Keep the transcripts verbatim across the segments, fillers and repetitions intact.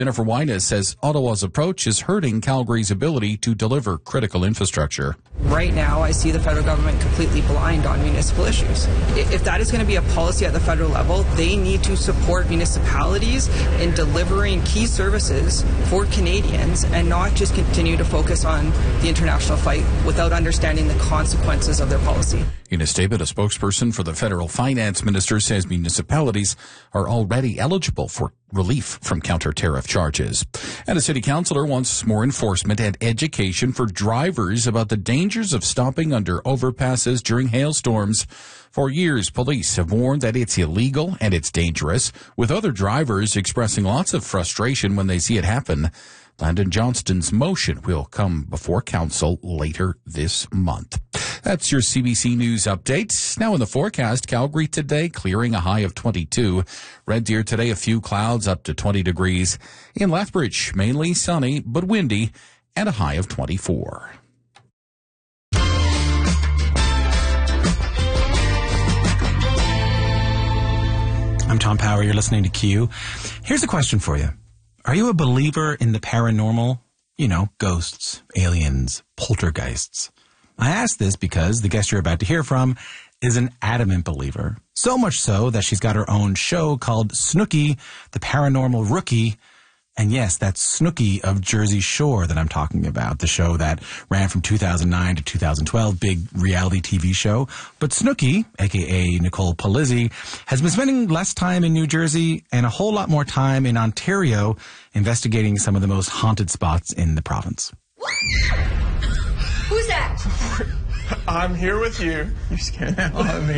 Jennifer Wyness says Ottawa's approach is hurting Calgary's ability to deliver critical infrastructure. Right now, I see the federal government completely blind on municipal issues. If that is going to be a policy at the federal level, they need to support municipalities in delivering key services for Canadians and not just continue to focus on the international fight without understanding the consequences of their policy. In a statement, a spokesperson for the federal finance minister says municipalities are already eligible for relief from counter-tariff charges. And a city councillor wants more enforcement and education for drivers about the dangers of stopping under overpasses during hailstorms. For years, police have warned that it's illegal and it's dangerous, with other drivers expressing lots of frustration when they see it happen. Landon Johnston's motion will come before council later this month. That's your C B C News update. Now in the forecast, Calgary today clearing, a high of twenty-two. Red Deer today, a few clouds up to twenty degrees. In Lethbridge, mainly sunny but windy and a high of twenty-four. I'm Tom Power. You're listening to Q. Here's a question for you. Are you a believer in the paranormal? You know, ghosts, aliens, poltergeists. I ask this because the guest you're about to hear from is an adamant believer. So much so that she's got her own show called Snooki, the Paranormal Rookie. And yes, that's Snooki of Jersey Shore that I'm talking about, the show that ran from two thousand nine to two thousand twelve, big reality T V show. But Snooki, a k a. Nicole Palizzi, has been spending less time in New Jersey and a whole lot more time in Ontario investigating some of the most haunted spots in the province. Who's that? I'm here with you. You scared the hell out of me.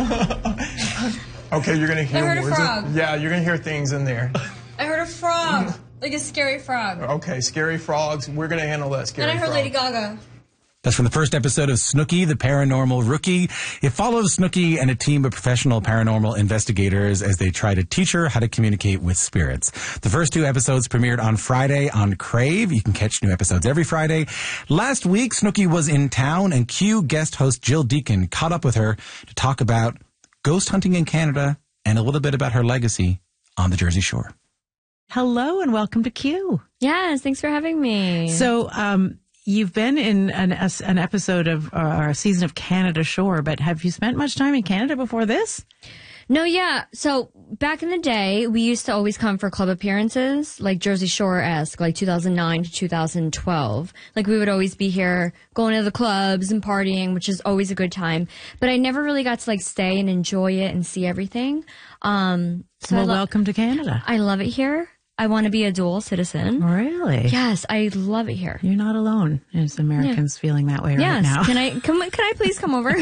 Okay, you're going to hear I heard a words. frog. Of, yeah, you're going to hear things in there. I heard a frog. Like a scary frog. Okay, scary frogs. We're going to handle that scary And I heard frog. Lady Gaga. That's from the first episode of Snooki, the Paranormal Rookie. It follows Snooki and a team of professional paranormal investigators as they try to teach her how to communicate with spirits. The first two episodes premiered on Friday on Crave. You can catch new episodes every Friday. Last week, Snooki was in town, and Q guest host Jill Deacon caught up with her to talk about ghost hunting in Canada and a little bit about her legacy on the Jersey Shore. Hello and welcome to Q. Yes, thanks for having me. So, um, you've been in an, an episode of, uh, or a season of Canada Shore, but have you spent much time in Canada before this? No, yeah. So back in the day, we used to always come for club appearances, like Jersey Shore-esque, like two thousand nine to two thousand twelve. Like we would always be here going to the clubs and partying, which is always a good time. But I never really got to like stay and enjoy it and see everything. Um, so well, I lo- welcome to Canada. I love it here. I want to be a dual citizen. Really? Yes, I love it here. You're not alone as Americans yeah. feeling that way yes. right now. Can I come? Can I please come over?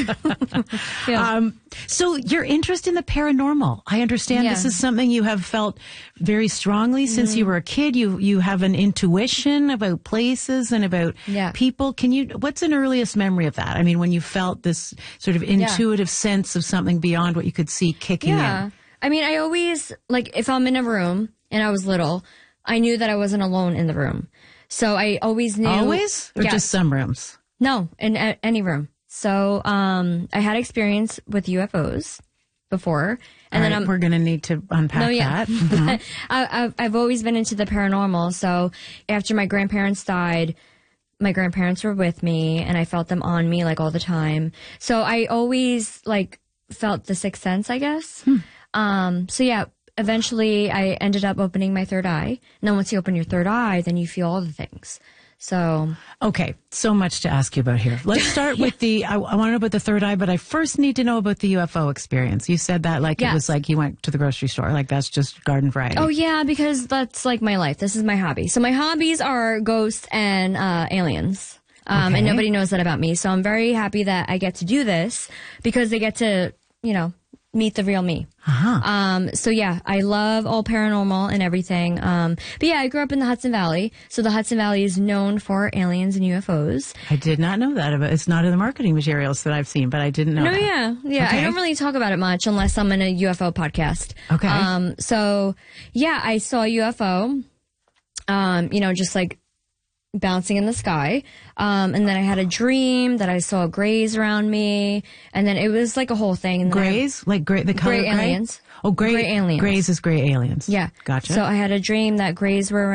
yeah. um, so your interest in the paranormal, I understand yeah. this is something you have felt very strongly since mm. you were a kid. You you have an intuition about places and about yeah. people. Can you? What's an earliest memory of that? I mean, when you felt this sort of intuitive yeah. sense of something beyond what you could see kicking yeah. in. I mean, I always like if I'm in a room and I was little, I knew that I wasn't alone in the room. So I always knew. Always? Or yeah. just some rooms? No, in a- any room. So um, I had experience with U F Os before. And All then right, I'm, we're going to need to unpack no, yeah. that. Mm-hmm. I, I've, I've always been into the paranormal. So after my grandparents died, my grandparents were with me and I felt them on me like all the time. So I always like felt the sixth sense, I guess. Hmm. Um, so yeah. Eventually, I ended up opening my third eye. And then once you open your third eye, then you feel all the things. So. Okay. So much to ask you about here. Let's start yeah. with the, I, I want to know about the third eye, but I first need to know about the U F O experience. You said that like yes. it was like you went to the grocery store. Like that's just garden variety. Oh, yeah, because that's like my life. This is my hobby. So my hobbies are ghosts and uh, aliens. Um, okay. And nobody knows that about me. So I'm very happy that I get to do this because they get to, you know, meet the real me. Uh-huh. Um, so yeah, I love all paranormal and everything. Um, but yeah, I grew up in the Hudson Valley. So the Hudson Valley is known for aliens and U F Os. I did not know that. About It's not in the marketing materials that I've seen, but I didn't know No, that. yeah. Yeah. Okay. I don't really talk about it much unless I'm in a U F O podcast. Okay. Um, so yeah, I saw a U F O, um, you know, just like, bouncing in the sky. Um, and then I had a dream that I saw grays around me. And then it was like a whole thing. And Grays? I, like gray, the color gray aliens. Oh, gray, gray aliens. Grays is gray aliens. Yeah. Gotcha. So I had a dream that grays were around